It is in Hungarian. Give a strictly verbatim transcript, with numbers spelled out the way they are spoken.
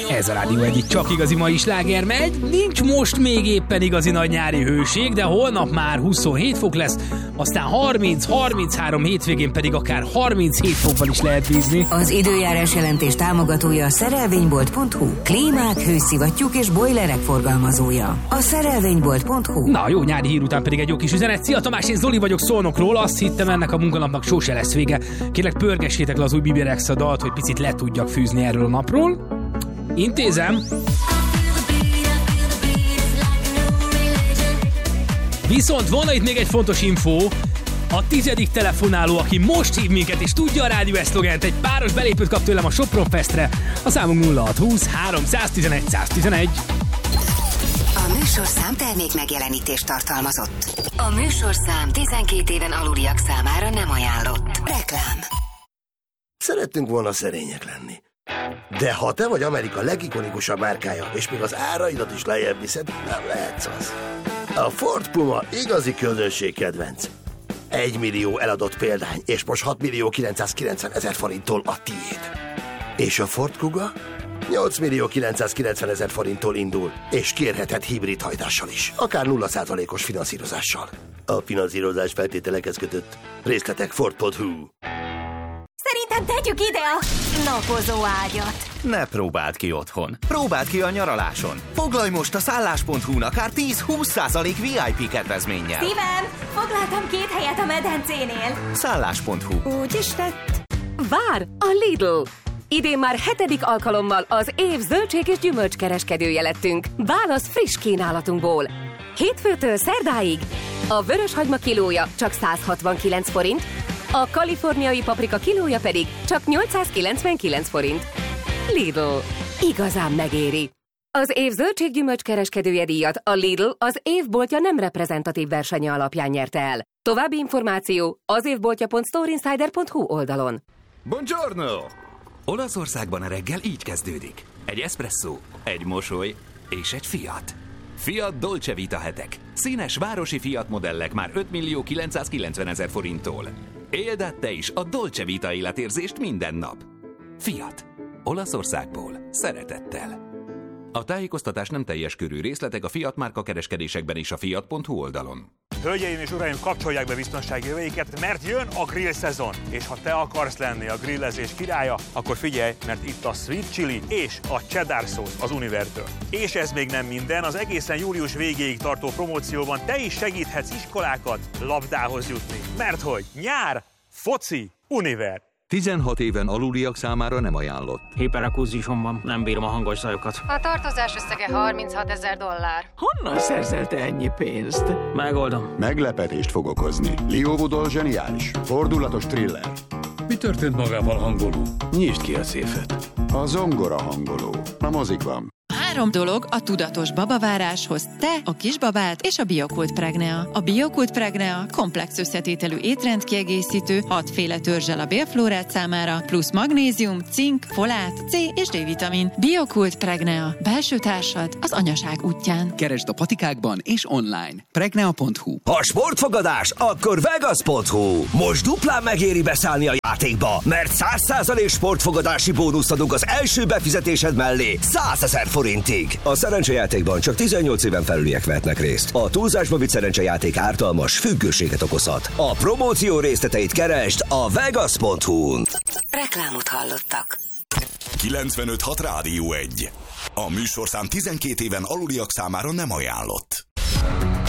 Ez a Rádió egyik csak igazi mai sláger megy. Nincs most még éppen igazi nagy nyári hőség, de holnap már huszonhét fok lesz, aztán harminc harminchárom, hétvégén pedig akár harminchét fokban is lehet bízni. Az időjárás jelentés támogatója a szerelvénybolt pont hu. Klímák, hőszivattyúk és bojlerek forgalmazója. A szerelvénybolt pont hu. Na, jó nyári hír után pedig egy jó kis üzenet. Szia Tamás, én Zoli vagyok Szolnokról. Azt hittem, ennek a munkanapnak sose lesz vége. Kérlek, pörgessétek le az új Bibi Rexha dalt, hogy picit le tudjak fűzni erről a napról. Intézem. Viszont van itt még egy fontos info. A tizedik telefonáló, aki most hív minket és tudja a rádió eszlogent, egy páros belépőt kap tőlem a Sopron Festre. A számunk nulla hat húsz háromszáztizenegy száztizenegy. A műsorszám termék megjelenítést tartalmazott. A műsorszám tizenkét éven aluliak számára nem ajánlott. Reklám. Szerettünk volna szerények lenni. De ha te vagy Amerika legikonikusabb márkája, és még az áraidat is lejjebb viszed, nem lehetsz az. A Ford Puma igazi közönség kedvenc. Egy millió eladott példány, és most hat millió kilencszázkilencven ezer forinttól a tiéd. És a Ford Kuga nyolc millió kilencszázkilencven ezer forinttól indul, és kérheted hibrid hajtással is, akár nulla százalékos finanszírozással. A finanszírozás feltételekhez kötött. Részletek Ford pont hu. Szerintem tegyük ide a napozó ágyat. Ne próbáld ki otthon. Próbáld ki a nyaraláson. Foglalj most a szállás pont hu-n akár tíz-húsz százalék vé i pé kedvezménnyel. Szívem, foglaltam két helyet a medencénél. szállás pont hu. Úgy is tett. Vár a Lidl! Idén már hetedik alkalommal az év zöldség- és gyümölcskereskedője lettünk. Válasz friss kínálatunkból. Hétfőtől szerdáig a vöröshagyma kilója csak száz hatvankilenc forint, a kaliforniai paprika kilója pedig csak nyolcszázkilencvenkilenc forint. Lidl. Igazán megéri. Az év zöldség-gyümölcs kereskedője díjat a Lidl az évboltja nem reprezentatív versenye alapján nyerte el. További információ az évboltja pont storeinsider pont hu oldalon. Buongiorno! Olaszországban a reggel így kezdődik. Egy eszpresszó, egy mosoly és egy Fiat. Fiat Dolce Vita hetek. Színes városi Fiat modellek már öt millió kilencszázkilencven ezer forinttól. Éld át te is a Dolce Vita életérzést minden nap. Fiat. Olaszországból. Szeretettel. A tájékoztatás nem teljes körű, részletek a Fiat márka kereskedésekben és a fiat pont hu oldalon. Hölgyeim és uraim, kapcsolják be biztonsági öveiket, mert jön a grill szezon. És ha te akarsz lenni a grillezés királya, akkor figyelj, mert itt a Sweet Chili és a Cheddar szósz az Univertől. És ez még nem minden, az egészen július végéig tartó promócióban te is segíthetsz iskolákat labdához jutni. Mert hogy nyár, foci, Univer. tizenhat éven aluliak számára nem ajánlott. Hiperakúzisom van, nem bírom a hangos zajokat. A tartozás összege harminchat ezer dollár. Honnan szerzelte ennyi pénzt? Megoldom. Meglepetést fog okozni. Leo Woodall zseniális. Fordulatos thriller. Mi történt magával hangoló? Nyisd ki a széfet. A zongora hangoló. A mozikban. Három dolog a tudatos babaváráshoz: te, a kisbabát és a Biokult Pregnea. A Biokult Pregnea komplex összetételű étrendkiegészítő, hatféle törzsel a bélflórát számára, plusz magnézium, cink, folát, C és D-vitamin. Biokult Pregnea. Belső társad az anyaság útján. Keresd a patikákban és online. pregnea pont hu. Ha sportfogadás, akkor vegas pont hu. Most duplán megéri beszállni a játékba, mert száz százalék sportfogadási bónuszt adunk az első befizetésed mellé százezer forintig. A szerencsejátékban csak tizennyolc éven felüliek vehetnek részt. A túlzásba vitt szerencsejáték ártalmas, függőséget okozhat. A promóció részleteit keresd a vegas pont hu-n. Reklámot hallottak. kilencvenöt hat Rádió egy. A műsorszám tizenkét éven aluliak számára nem ajánlott.